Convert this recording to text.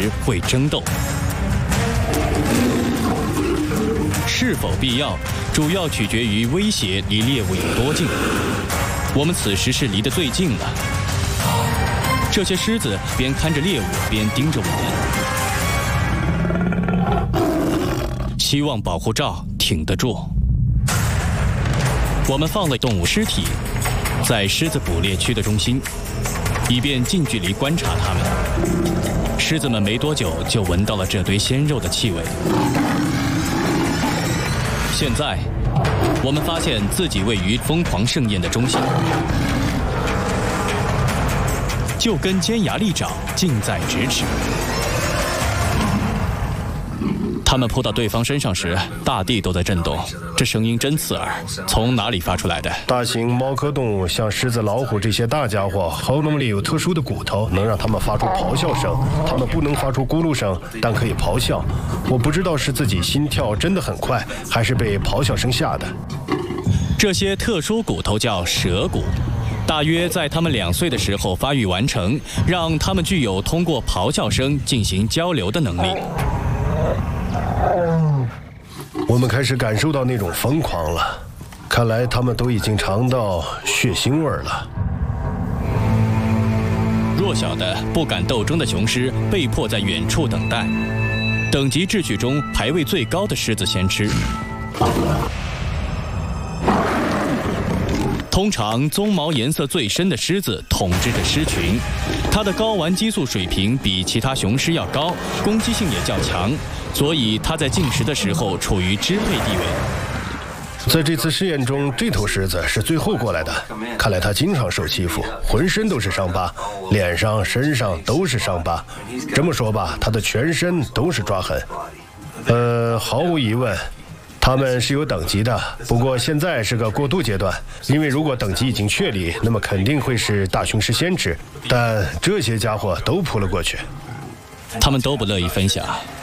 时会争斗。是否必要，主要取决于威胁离猎物有多近。我们此时是离得最近了。这些狮子边看着猎物，边盯着我们，希望保护罩挺得住。我们放了动物尸体在狮子捕猎区的中心，以便近距离观察它们。狮子们没多久就闻到了这堆鲜肉的气味。现在，我们发现自己位于疯狂盛宴的中心，就跟尖牙利爪近在咫尺。他们扑到对方身上时，大地都在震动，这声音真刺耳。从哪里发出来的？ 大型猫科动物，像狮子、老虎这些大家伙，喉咙里有特殊的骨头，能让它们发出咆哮声。它们不能发出咕噜声，但可以咆哮。我不知道是自己心跳真的很快，还是被咆哮声吓的。 这些特殊骨头叫舌骨，大约在它们2岁的时候发育完成，让它们具有通过咆哮声进行交流的能力。 我们开始感受到那种疯狂了，看来他们都已经尝到血腥味了。 弱小的不敢斗争的雄狮被迫在远处等待，等级秩序中排位最高的狮子先吃。通常鬃毛颜色最深的狮子统治着狮群，它的睾丸激素水平比其他雄狮要高，攻击性也较强，所以它在进食的时候处于支配地位。 在这次试验中，这头狮子是最后过来的，看来它经常受欺负，浑身都是伤疤，脸上、身上都是伤疤。这么说吧，它的全身都是抓痕。毫无疑问，它们是有等级的，不过现在是个过渡阶段，因为如果等级已经确立，那么肯定会是大雄狮先吃，但这些家伙都扑了过去。 他们都不乐意分享。